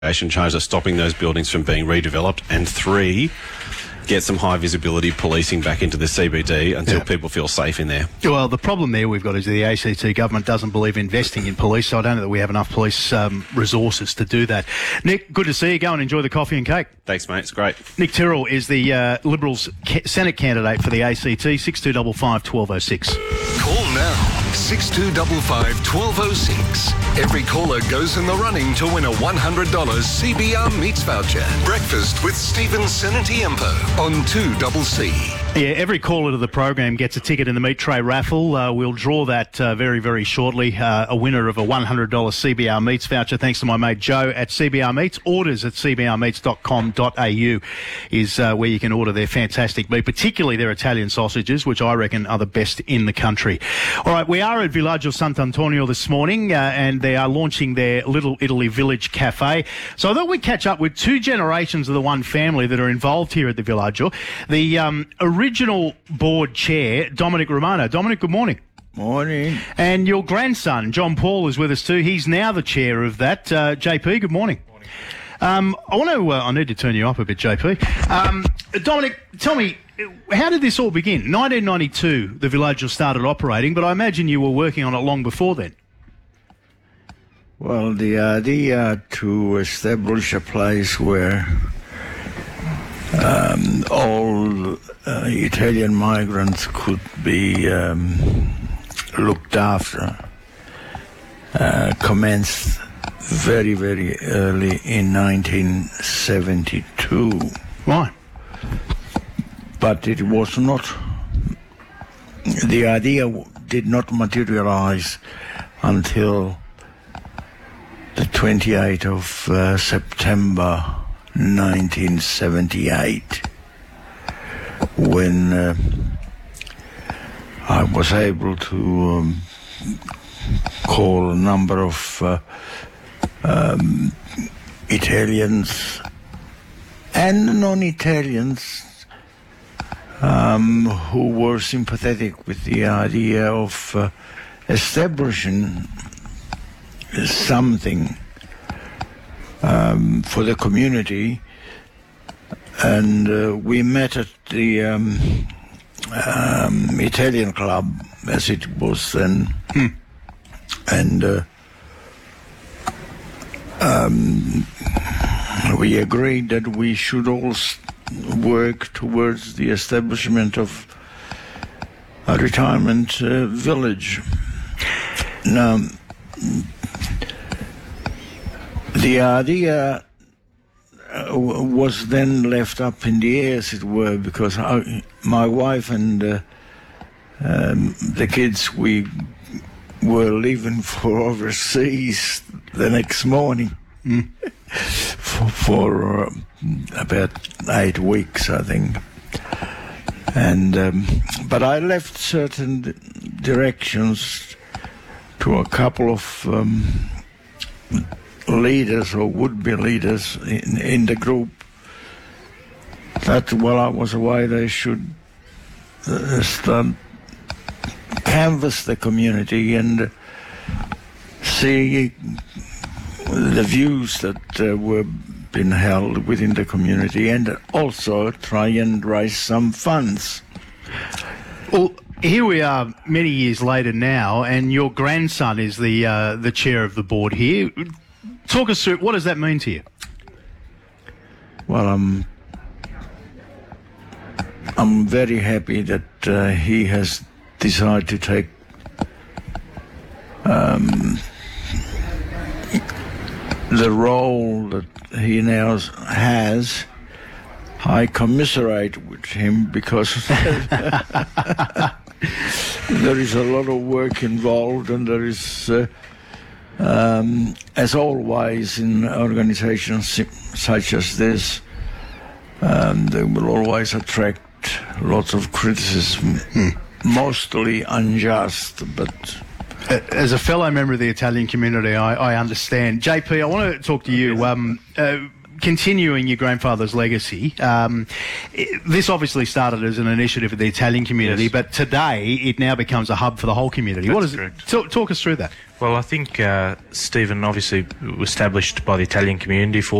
charge of stopping those buildings from being redeveloped, and 3, get some high visibility policing back into the CBD until people feel safe in there. Well, the problem there we've got is the ACT government doesn't believe investing in police, so I don't know that we have enough police resources to do that. Nick, good to see you. Go and enjoy the coffee and cake. Thanks, mate. It's great. Nick Tyrrell is the Liberals Senate candidate for the ACT, 6255 1206. Call now, 6255 1206. Every caller goes in the running to win a $100 CBR Meats voucher. Breakfast with Stephen Senatiempo on 2CC. Yeah, every caller to the program gets a ticket in the meat tray raffle. We'll draw that very, very shortly. A winner of a $100 CBR Meats voucher, thanks to my mate Joe at CBR Meats. Orders at cbrmeats.com.au is where you can order their fantastic meat, particularly their Italian sausages, which I reckon are the best in the country. All right, we are at Villaggio Sant'Antonio this morning, and they are launching their Little Italy Village Cafe. So I thought we'd catch up with 2 generations of the one family that are involved here at the Villaggio. The original board chair, Dominic Romano. Dominic, good morning. Morning. And your grandson, John Paul, is with us too. He's now the chair of that. JP, good morning. I need to turn you up a bit, JP. Dominic, tell me, how did this all begin? 1992, the Villaggio started operating, but I imagine you were working on it long before then. Well, the idea to establish a place where all Italian migrants could be looked after commenced very, very early in 1972. Right. But it was not, the idea did not materialize until the 28th of September 1978, when I was able to call a number of Italians and non-Italians who were sympathetic with the idea of establishing something for the community, and we met at the Italian club, as it was then, and we agreed that we should all work towards the establishment of a retirement village. Now, the idea was then left up in the air, as it were, because my wife and the kids, we were leaving for overseas the next morning for about 8 weeks, I think. And but I left certain directions to a couple of leaders or would-be leaders in the group that while I was away they should start canvass the community and see the views that were being held within the community, and also try and raise some funds. Well, here we are many years later now, and your grandson is the chair of the board here. Talk us through, what does that mean to you? Well, I'm very happy that he has decided to take the role that he now has. I commiserate with him because there is a lot of work involved, and there is, as always in organizations such as this, they will always attract lots of criticism, mostly unjust, but... As a fellow member of the Italian community, I understand. JP, I want to talk to you. continuing your grandfather's legacy, this obviously started as an initiative of the Italian community, Yes. but today it now becomes a hub for the whole community. That's What is correct. it? Talk us through that. Well, I think Stephen obviously was established by the Italian community